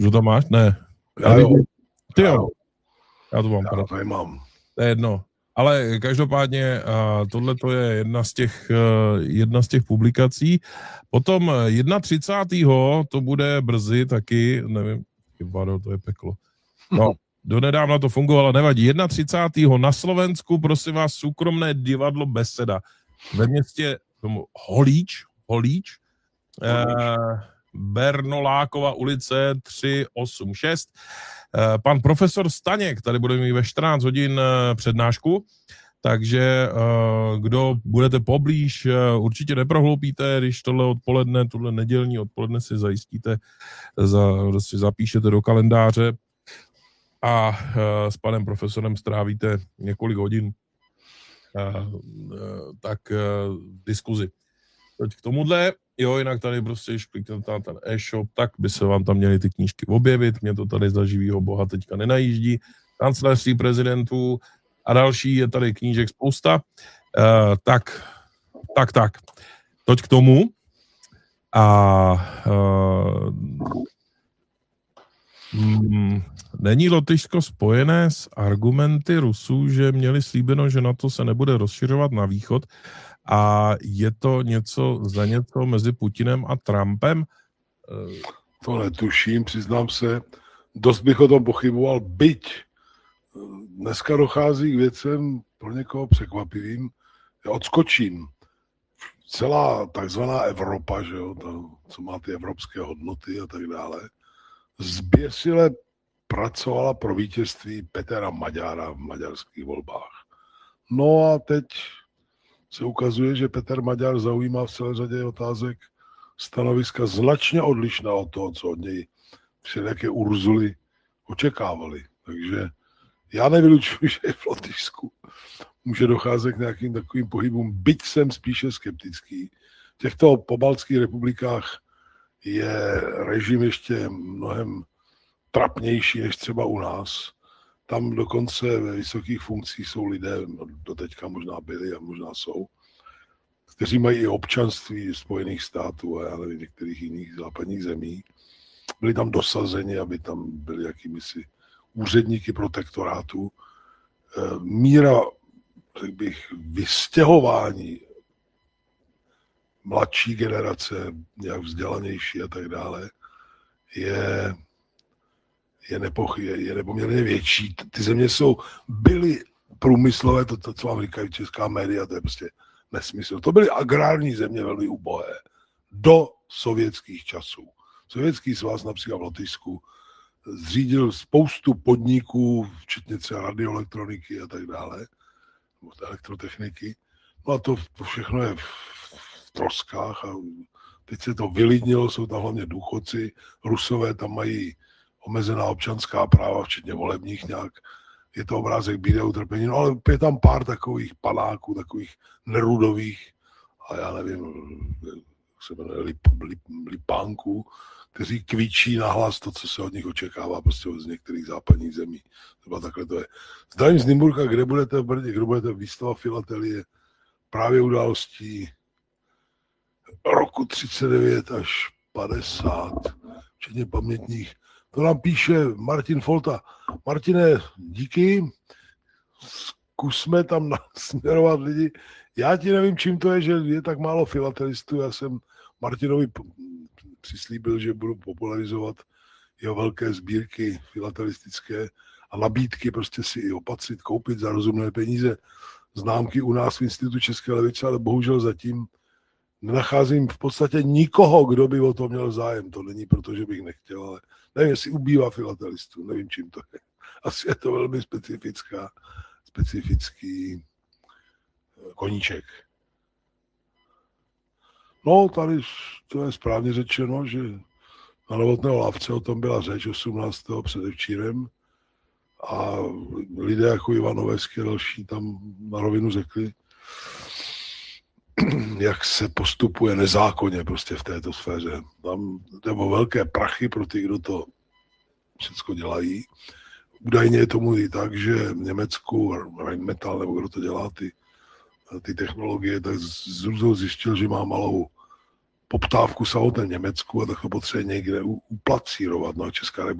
Že tam máš? Ne. Ty jo. Já to mám. Já tady mám. To je jedno. Ale každopádně tohle to je jedna z těch publikací. Potom 31. to bude brzy taky, nevím, to je peklo. No, donedávna to fungovalo, nevadí. 31. na Slovensku, prosím vás, soukromné divadlo Beseda. Ve městě Holíč, Bernolákova ulice 386. Pan profesor Staněk tady bude mít ve 14 hodin přednášku, takže kdo budete poblíž, určitě neprohloupíte, když tohle nedělní odpoledne si zajistíte, si zapíšete do kalendáře a s panem profesorem strávíte několik hodin v diskuzi. Teď k tomuhle, jo, jinak tady prostě, když kliknete na ten e-shop, tak by se vám tam měly ty knížky objevit, mě to tady za živýho boha teďka nenajíždí, kancelářství prezidentů a další, je tady knížek spousta, tak, toť k tomu není Lotyšsko spojené s argumenty Rusů, že měli slíbeno, že NATO se nebude rozšiřovat na východ a je to něco mezi Putinem a Trumpem? To netuším, přiznám se. Dost bych o tom pochyboval, byť dneska dochází k věcem pro někoho překvapivým. Já odskočím. Celá takzvaná Evropa, že jo, co má ty evropské hodnoty a tak dále, zběsile pracovala pro vítězství Petra Maďara v maďarských volbách. No a teď se ukazuje, že Petr Maďar zaujímá v celé řadě otázek stanoviska značně odlišná od toho, co od něj všelijaké Urzuly očekávali. Takže já nevylučuji, že v Lotyšsku může docházet k nějakým takovým pohybům, byť jsem spíše skeptický. V těchto pobaltských republikách je režim ještě mnohem trapnější než třeba u nás. Tam dokonce ve vysokých funkcích jsou lidé, doteďka možná byli a možná jsou, kteří mají i občanství Spojených států a já nevím, některých jiných západních zemí. Byli tam dosazeni, aby tam byli jakýmisi úředníky protektorátu. Míra, řekl bych, vystěhování mladší generace, nějak vzdělanější a tak dále, je nepoměrně větší. Ty země byly průmyslové, to, co vám říkají česká média, to je prostě nesmysl. To byly agrární země velmi ubohé do sovětských časů. Sovětský svaz například v Lotyšsku zřídil spoustu podniků, včetně třeba radioelektroniky a tak dále, elektrotechniky. No a to všechno je v troskách a teď se to vylidnilo, jsou tam hlavně důchodci, Rusové tam mají omezená občanská práva, včetně volebních nějak. Je to obrázek bídy a utrpení, no ale je tam pár takových panáků, takových nerudových, a já nevím, jak se jmenuje, lipánků, kteří kvíčí nahlas to, co se od nich očekává prostě z některých západních zemí. Třeba takhle to je. Zdravím z Nymburka, kde budete v Brně, kde budete výstava filatelie právě událostí roku 39 až 50, včetně pamětních. To nám píše Martin Folta. Martine, díky, zkusme tam nasměrovat lidi. Já ti nevím, čím to je, že je tak málo filatelistů. Já jsem Martinovi přislíbil, že budu popularizovat jeho velké sbírky filatelistické a nabídky prostě si i opatřit, koupit za rozumné peníze známky u nás v Institutu České levice, ale bohužel zatím nenacházím v podstatě nikoho, kdo by o to měl zájem. To není proto, že bych nechtěl, ale nevím, jestli ubývá filatelistů, nevím, čím to je. Asi je to velmi specifický koníček. No, tady to je správně řečeno, že na Novotné lávce o tom byla řeč 18. předevčírem a lidé jako Ivan Noveský a další tam na rovinu řekli, jak se postupuje nezákonně prostě v této sféře. Tam jde o velké prachy pro ty, kdo to všechno dělají. Údajně je tomu i tak, že v Německu Rheinmetall, nebo kdo to dělá, ty technologie, tak zjistil, že má malou poptávku samotné Německu a tak to potřebuje někde uplacírovat. No a Česká republika